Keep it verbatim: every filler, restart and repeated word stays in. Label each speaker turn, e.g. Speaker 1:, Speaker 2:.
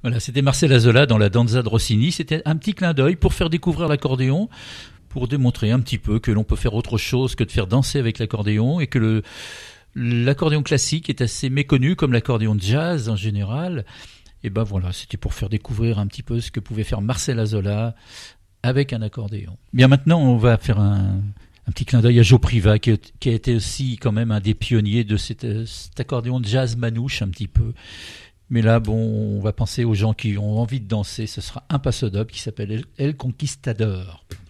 Speaker 1: Voilà, c'était Marcel Azola dans la Danza de Rossini. C'était un petit clin d'œil pour faire découvrir l'accordéon, pour démontrer un petit peu que l'on peut faire autre chose que de faire danser avec l'accordéon et que le, l'accordéon classique est assez méconnu comme l'accordéon de jazz en général. Et ben voilà, c'était pour faire découvrir un petit peu ce que pouvait faire Marcel Azola avec un accordéon. Bien maintenant, on va faire un, un petit clin d'œil à Joe Priva qui, qui a été aussi quand même un des pionniers de cet, cet accordéon de jazz manouche un petit peu. Mais là, bon, on va penser aux gens qui ont envie de danser. Ce sera un passo doble qui s'appelle El Conquistador.